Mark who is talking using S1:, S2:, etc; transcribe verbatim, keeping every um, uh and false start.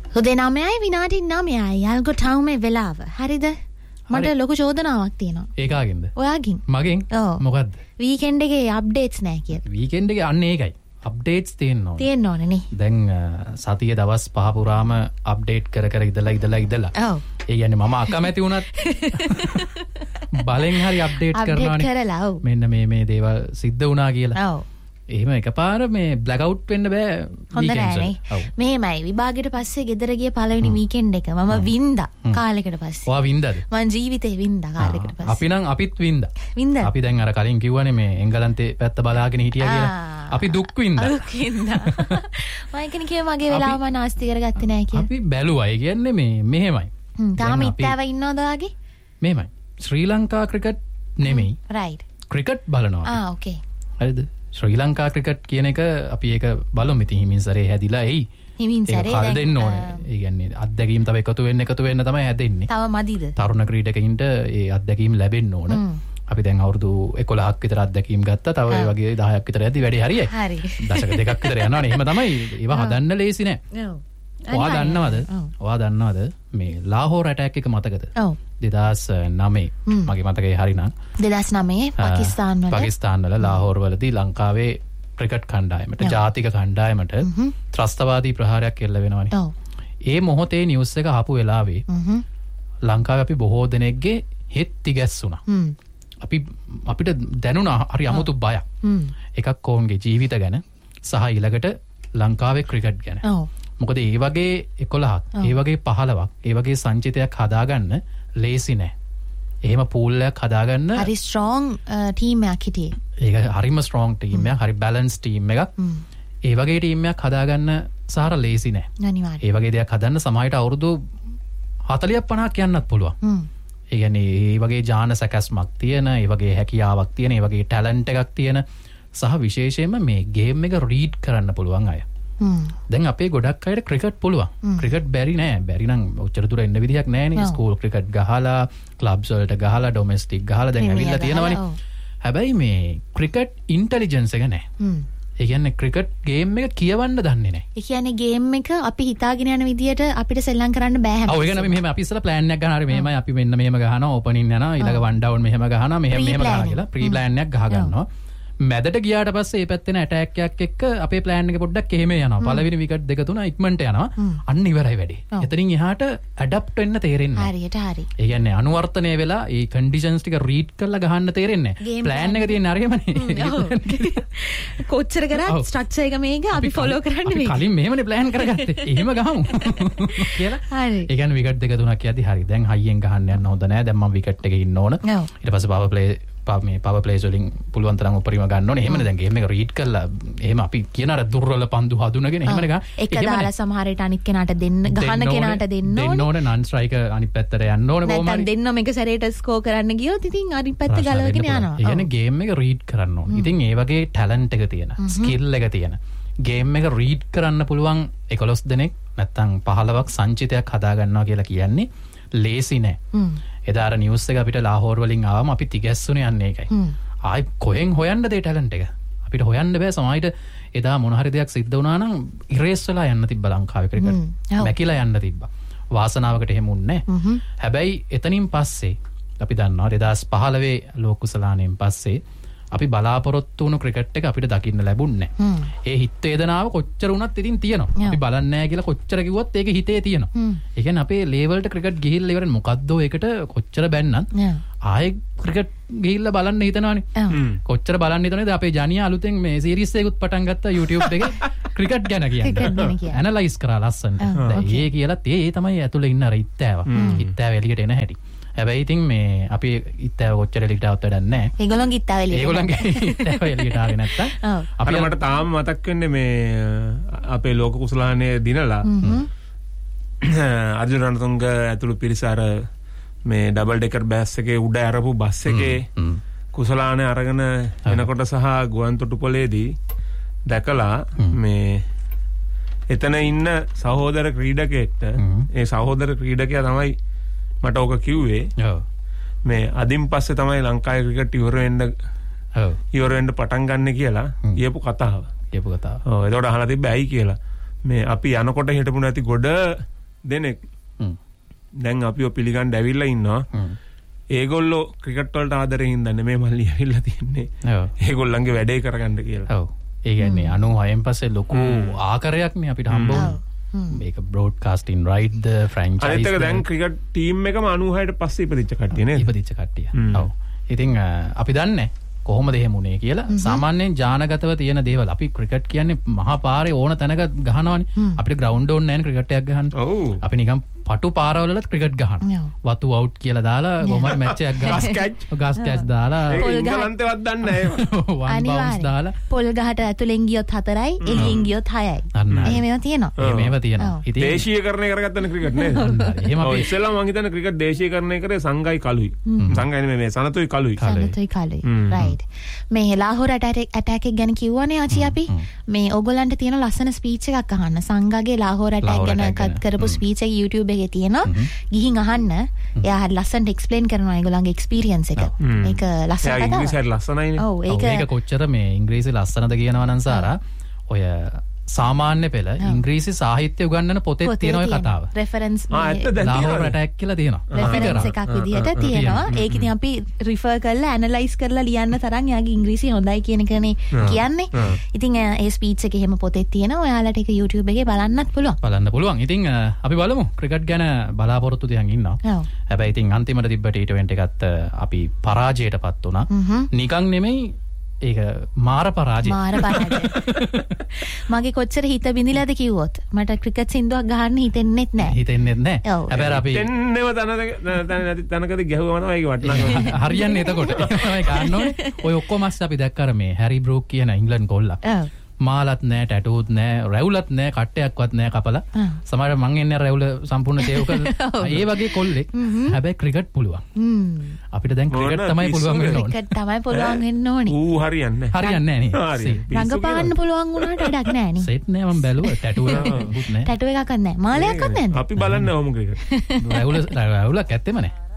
S1: හොදේ නමයයි විනාඩි නමයයි යල්ගො ටවුමේ වෙලාව. හරිද? මට ලොකු චෝදනාවක් තියෙනවා.
S2: ඒකාගෙන්ද?
S1: ඔයාගෙන්.
S2: මගෙන්? මොකද්ද?
S1: වීකෙන්ඩ් එකේ අප්ඩේට්ස් නැහැ කියලා.
S2: වීකෙන්ඩ් එකේ අන්න ඒකයි. අප්ඩේට්ස් තියෙනවා.
S1: තියෙන්න ඕනේ නේ.
S2: දැන් සතියේ දවස් පහ පුරාම අප්ඩේට් කර කර ඉඳලා ඉඳලා ඉඳලා.
S1: ඔව්.
S2: ඒ කියන්නේ මම අකමැති වුණත් බලෙන් හරි අප්ඩේට් කරනවානේ.
S1: අප්ඩේට් කරලා ඔව්.
S2: මෙන්න මේ මේ දේවල් සිද්ධ වුණා කියලා.
S1: ඔව්.
S2: එහෙම එකපාර මේ බ්ලැක් අවුට් වෙන්න බෑ.
S1: හොඳ නෑනේ. මෙහෙමයි විභාගෙට පස්සේ ගෙදර ගිය පළවෙනි වීකෙන්ඩ් එක මම වින්දා කාලෙකට පස්සේ.
S2: ඔයා වින්දාද?
S1: මං ජීවිතේ වින්දා කාලෙකට පස්සේ.
S2: අපි නම් අපිත් වින්දා.
S1: වින්දා.
S2: අපි දැන් අර කලින් කිව්වනේ මේ එංගලන්තේ පැත්ත බලාගෙන හිටියා කියලා. අපි දුක් වින්දා.
S1: දුක් වින්දා. මම කියන්නේ කිය මගේ වෙලාව මම නාස්ති කරගත්තේ නෑ කියලා.
S2: අපි බැලුවා. ඒ කියන්නේ මේ මෙහෙමයි.
S1: හ්ම් තාම ඉත්තෑව ඉන්නවද ඔයාගේ?
S2: මෙහෙමයි. ශ්‍රී ලංකා ක්‍රිකට් නෙමෙයි.
S1: රයිට්.
S2: ක්‍රිකට් බලනවා.
S1: ආ ඕකේ.
S2: හරිද? ශ්‍රී ලංකා ක්‍රිකට් කියන එක අපි ඒක බලමු. ඉතින් හිමින් සැරේ හැදිලා එයි.
S1: හිමින් සැරේ
S2: දැන් දෙන්න ඕනේ. ඒ කියන්නේ අත්දැකීම් තව එකතු වෙන්න එකතු වෙන්න තමයි හැදෙන්නේ.
S1: තව මදිද?
S2: තරුණ ක්‍රීඩකයින්ට ඒ අත්දැකීම් ලැබෙන්න ඕන. අපි දැන් අවුරුදු එකොළහක් විතර අත්දැකීම් ගත්තා. තව ඒ වගේ දහයක් විතර ඇති වැඩි හරියයි.
S1: හරි.
S2: දශක දෙකක් විතර යනවනේ. එහෙම තමයි. ඒවා හදන්න ලේසි නෑ.
S1: ඔව්.
S2: ඔයා දන්නවද? ඔයා දන්නවද මේ ලාහෝර් ඇටැක් එක මතකද?
S1: ඔව්.
S2: දෙදාස් නවය මගේ මතකේ හරිනම්
S1: දෙදාස් නවය පාකිස්තාන් වල
S2: පාකිස්තාන් වල ලාහෝර් වලදී ලංකාවේ ක්‍රිකට් කණ්ඩායමට ජාතික කණ්ඩායමට ත්‍රස්තවාදී ප්‍රහාරයක් එල්ල වෙනවනේ.
S1: ඔව්.
S2: ඒ මොහොතේ නිවුස් එක ආපු වෙලාවේ ලංකාවේ අපි බොහෝ දෙනෙක්ගේ හිත තිගැස්සුණා. අපි අපිට දැනුණා හරි අමුතු බයක්. එකක් ඔවුන්ගේ ජීවිත ගැන සහ ඊළඟට ලංකාවේ ක්‍රිකට් ගැන.
S1: ඔව්.
S2: මොකද ඒ වගේ එකොළහක් ඒ වගේ පහළොවක් ඒ වගේ සංචිතයක් හදාගන්න ලේසි නෑ. එහෙම පූල් එකක් හදාගන්න
S1: හරි ස්ට්‍රෝං ටීම් එකක් හිටියේ.
S2: ඒක හරිම ස්ට්‍රෝං ටීම් එකක්, හරි බැලන්ස් ටීම් එකක්. ඒ වගේ ටීම් එකක් හදාගන්න සාර ලේසි නෑ.
S1: අනිවාර්යයෙන්.
S2: ඒ වගේ දෙයක් හදන්න සමහරට අවුරුදු හතලියක් පනහක් යන්නත් පුළුවන්. ඒ කියන්නේ ඒ වගේ ඥාන සැකස්මක් තියෙන, ඒ වගේ හැකියාවක් තියෙන, ඒ වගේ ටැලන්ට් එකක් තියෙන සහ විශේෂයෙන්ම මේ ගේම් එක රීඩ් කරන්න පුළුවන් අය. දැන් අපේ ගොඩක් අයට ක්‍රිකට් පුළුවන්. ක්‍රිකට් බැරි නෑ. බැරි නම් ඔච්චර දුර එන්න විදිහක් නෑනේ. ස්කූල් ක්‍රිකට් ගහලා, ක්ලබ්ස් වලට ගහලා, ඩොමෙස්ටික් ගහලා දැන් ඇවිල්ලා තියෙනවනේ. හැබැයි මේ ක්‍රිකට් ඉන්ටෙලිජන්ස් එක නෑ. ඒ කියන්නේ ක්‍රිකට් ගේම් එක කියවන්න දන්නේ නෑ.
S1: ඒ කියන්නේ ගේම් එක අපි හිතාගෙන යන විදියට අපිට සෙල්ලම් කරන්න බෑ හැම.
S2: ඔව් ඒක නෙමෙයි. මෙහෙම අපි ඉස්සලා ප්ලෑන් එකක් ගන්නවා. හරි මෙහෙමයි අපි මෙන්න මෙහෙම ගහනවා, ඕපනින් යනවා, ඊළඟ වන් ඩවුන් මෙහෙම ගහනවා, මෙහෙම මෙහෙම ගහනවා කියලා ප්‍රී ප්ලෑන් එකක් ගහ ගන්නවා. මැදට ගියාට පස්සේ මේ පැත්තේ ඇටැක් එකක් එක්ක අපේ ප්ලෑන් එක පොඩ්ඩක් එහෙම යනවා. පළවෙනි විකට් දෙක තුන ඉක්මනට යනවා. අන්න ඉවරයි වැඩේ. එතනින් එහාට ඇඩැප්ට් වෙන්න තේරෙන්නේ නැහැ.
S1: හරියට හරි.
S2: ඒ කියන්නේ අනුවර්තනය වෙලා ඒ කන්ඩිෂන්ස් ටික රීඩ් කරලා ගහන්න තේරෙන්නේ නැහැ. ප්ලෑන් එක තියෙන්නේ අරගෙමනේ.
S1: කොච්චර කරා ස්ට්‍රක්චර් එක මේක අපි ෆලෝ කරන්න
S2: වෙයි. කලින් මෙහෙමනේ ප්ලෑන් කරගත්තේ. එහෙම ගහමු. කියලා.
S1: හරි.
S2: ඒ කියන්නේ විකට් දෙක තුනක් යද්දි හරි. දැන් හයියෙන් ගහන්න යන්න හොඳ නැහැ. දැන් මම විකට් එකේ ඉන්න ඕන. ඊට පස්සේ පවර් ප්ලේ මේ පවර් ප්ලේස් වලින් පුළුවන් තරම් උපරිම ගන්න ඕනේ. එහෙමනේ දැන් ගේම් එක රීඩ් කරලා එහෙම අපි කියන අර දුර්වල පන්දු හදුනගෙන එහෙමනේ ගන්න.
S1: එක දාලා සමහර විට අනිත් කෙනාට දෙන්න ගහන කෙනාට දෙන්න ඕනේ.
S2: දෙන්න ඕනේ නන් ස්ට්‍රයිකර් අනිත් පැත්තට යන්න ඕනේ කොහොමද?
S1: නැත්නම් දෙන්නම එක සැරේට ස්කෝර් කරන්න ගියොත් ඉතින් අනිත් පැත්ත ගලවගෙන යනවා.
S2: ඒ කියන්නේ ගේම් එක රීඩ් කරන්න ඕනේ. ඉතින් ඒ වගේ ටැලන්ට් එක තියෙන, ස්කිල් එක තියෙන ගේම් එක රීඩ් කරන්න පුළුවන් එකොළොස් දෙනෙක් නැත්නම් පහළොවක් සංචිතයක් හදා ගන්නවා කියලා කියන්නේ ලේසි නෑ. එදා අර නිවුස් එක අපිට ලාහෝර් වලින් ආවම අපි තිගැස්සුනේ යන්නේ ඒකයි. ආයි කොහෙන් හොයන්නද ඒ ටැලන්ට් එක? අපිට හොයන්න බෑ. සමහරවිට එදා මොන හරි දෙයක් සිද්ධ වුණා නම් ඉරේස් වෙලා යන්න තිබ්බ ලංකාවේ ක්‍රිකට්. මැකිලා යන්න තිබ්බා. වාසනාවකට එහෙම වුණේ නැහැ. හැබැයි එතනින් පස්සේ අපි දන්නවා දෙදාස් පහළොව ලෝක කුසලාණයෙන් පස්සේ අපි බලාපොරොත්තු වුණු ක්‍රිකට් එක අපිට දකින්න ලැබුණේ නැහැ. ඒ හිත වේදනාව කොච්චර වුණත් ඉතින් තියෙනවා. අපි බලන්නේ නැහැ කියලා කොච්චර කිව්වත් ඒක හිතේ තියෙනවා. ඒ කියන්නේ අපේ ලේවල්ට ක්‍රිකට් ගිහිල්ලා ඉවරනේ මොකද්ද ඒකට කොච්චර බැන්නත් ආයේ ක්‍රිකට් ගිහිල්ලා බලන්න හිතනවානේ. කොච්චර බලන්න හිතනවද අපේ ජනියා අලුතෙන් මේ සීරීස් එකකුත් පටන් ගත්තා YouTube එකේ ක්‍රිකට් ගැන කියන්නේ. ඇනලයිස් කරා ලස්සනට. ඒ කියලා තේ ඒ තමයි ඇතුලේ ඉන්න අර ඉත්තෑව. ඉත්තෑව එළියට එන හැටි. හැබැයි ඉතින් මේ අපි ඉත්තෑව කොච්චර එළියට આવත් වැඩක් නැහැ.
S1: ඒගොල්ලන්ගේ ඉත්තෑව එළියට.
S2: ඒගොල්ලන්ගේ ඉත්තෑව එළියට ආවේ නැත්තම්
S3: අපිට මට තාම මතක් වෙන්නේ මේ අපේ ලෝක කුසලානේ දිනලා අර්ජුන රණතුංග ඇතුළු පිරිස අර මේ ඩබල් ඩෙකර් බෑස් එකේ උඩ ඇරපු බස් එකේ කුසලානේ අරගෙන එනකොට සහ ගුවන්තොටුපළේදී දැකලා මේ එතන ඉන්න සහෝදර ක්‍රීඩකයෙක්ට ඒ සහෝදර ක්‍රීඩකයා තමයි මට ඕක කිව්වේ. මේ අදින් පස්සේ තමයි ලංකාවේ ක්‍රිකට් ඉවර වෙන්න ඔව් ඉවර වෙන්න පටන් ගන්න කියලා කියපු කතාව.
S2: කියපු කතාව.
S3: ඔව් ඒකට අහලා තිබ්බේ ඇයි කියලා. මේ අපි යනකොට හිටපු නැති ගොඩ දෙනෙක් දැන් අපිව පිළිගන්න ඇවිල්ලා ඉන්නවා. ඒගොල්ලෝ ක්‍රිකට් වලට ආදරෙන් ඉඳන්නේ මේ මල්ලි ඇවිල්ලා තින්නේ. ඒගොල්ලන්ගේ වැඩේ කරගන්න කියලා.
S2: ඔව්. ඒ කියන්නේ අනූහයෙන් පස්සේ ලොකු ආකාරයක්නේ අපිට හම්බ වුණා. මේක බ්‍රෝඩ්කාස්ටින් රයිට් ද ෆ්‍රැන්චයිස්.
S3: අනිත් එක දැන් ක්‍රිකට් ටීම් එකම අනූහයට පස්සේ ඉපදිච්ච කට්ටිය නේද?
S2: ඉපදිච්ච කට්ටිය. ඔව්. ඉතින් අපි දන්නේ කොහොමද එහෙම උනේ කියලා. සාමාන්‍යයෙන් ජානගතව තියෙන දේවල්. අපි ක්‍රිකට් කියන්නේ මහා පාරේ ඕන තැනක ගහනවනේ. අපිට ග්‍රවුන්ඩ් ඕනේ නැහැ ක්‍රිකට් එකක් ගහන්න.
S3: ඔව්.
S2: අපි නිකන් පටු පාරවලත් ක්‍රිකට් ගහනවා. වතු අවුට් කියලා දාලා කොහමද මැච් එකක් ගහනවා. ගස් කැච්. ගස් කැච් දාලා
S3: ඉංගලන්තේවත් දන්නේ නැහැ.
S2: වන් බවුන්ස් දාලා
S1: පොල් ගහට ඇතුලෙන් ගියොත් හතරයි, එළියෙන් ගියොත් හයයි. එහෙම ඒවා තියෙනවා.
S2: එහෙම ඒවා තියෙනවා.
S3: ඉතින් දේශීයකරණය කරගත්තනේ ක්‍රිකට් නේද? එහෙම අපි ඉස්සෙල්ලා මං හිතන්නේ ක්‍රිකට් දේශීයකරණය කරේ සංගයි කලුයි. සංගයි නෙමෙයි මේ සනතුයි කලුයි.
S1: සනතුයි කලුයි. රයිට්. මේ ලාහෝර ඇටැක් එක ගැන කිව්වනේ ආචි අපි. මේ ඕගොල්ලන්ට තියෙන ලස්සන ස්පීච් එකක් අහන්න. සංගගේ ලාහෝර ඇටැක් ගැන කත් කරපු ස්පීච් එක YouTube එකේ තියෙනවා. ගිහින් අහන්න. එයා හරි ලස්සනට එක්ස්ප්ලেইন කරනවා ඒගොල්ලන්ගේ එක්ස්පීරියන්ස් එක. මේක ලස්සන කතාවක්.
S3: ඉංග්‍රීසි හරි ලස්සනයිනේ.
S1: ඔව් ඒක
S2: මේක කොච්චර මේ ඉංග්‍රීසි ලස්සනද කියනවා නම් සාරා ඔය සාමාන්‍ය පෙළ ඉංග්‍රීසි සාහිත්‍ය උගන්වන පොතේ තියෙන ඔය කතාව.
S1: රෙෆරන්ස්
S3: ආ ඇත්ත දැන්
S2: ලාහෝර ඇටැක් කියලා තියෙනවා.
S1: රෙෆරන්ස් එකක් විදිහට තියෙනවා. ඒක ඉතින් අපි රිෆර් කරලා ඇනලයිස් කරලා ලියන්න තරම් යාගේ ඉංග්‍රීසි හොඳයි කියන එකනේ කියන්නේ. ඉතින් ඒ ස්පීච් එක එහෙම පොතේ තියෙනවා. ඔයාලට ඒක YouTube එකේ බලන්නත් පුළුවන්.
S2: බලන්න පුළුවන්. ඉතින් අපි බලමු ක්‍රිකට් ගැන බලාපොරොත්තු තියන් ඉන්නවා. හැබැයි ඉතින් අන්තිමට තිබ්බ ටී ට්වෙන්ටි එකත් අපි පරාජයටපත් වුණා. නිකන් නෙමෙයි ඒක මාර පරාජය.
S1: මාර පරාජය. මගේ කොච්චර හිත බිඳිලාද කිව්වොත් මට ක්‍රිකට් සින්දුවක් ගහන්න හිතෙන්නෙත් නැහැ.
S2: හිතෙන්නෙත් නැහැ. හැබැයි අපි
S3: දෙන්නව තන නැති තනකද ගැහුවම තමයි ඒක වටනකම.
S2: හරියන්නේ එතකොට. තමයි ගන්න ඕනේ. ඔය ඔක්කොම අස්ස අපි දැක්කර මේ හැරි බ්‍රූක් කියන ඉංග්ලන්ඩ් කොල්ලා. මාලත් නෑ ටැටූත් නෑ රැවුලත් නෑ කට්ටයක්වත් නෑ කපලා. සමහර මං එන්නේ රැවුල සම්පූර්ණ තේව කරලා. ඒ වගේ කොල්ලෙක්. හැබැයි ක්‍රිකට් පුළුවන්. අපිට දැන් ක්‍රිකට් තමයි පුළුවන් වෙන්න ඕනේ.
S1: ක්‍රිකට් තමයි පුළුවන් වෙන්න ඕනේ.
S3: ඌ හරියන්නේ නැහැ.
S2: හරියන්නේ නැහැ නේ.
S1: රංගපාන්න පුළුවන් වුණාට වැඩක් නැහැ නේ.
S2: සෙට් නෑ මම බැලුවා ටැටූ එකකුත් නෑ.
S1: ටැටූ එකක්වත් නැහැ. මාලයක්වත් නැහැ.
S3: අපි බලන්නේ ඔහොම ක්‍රිකට්.
S2: රැවුල රැවුලක් ඇත්තෙම නෑ.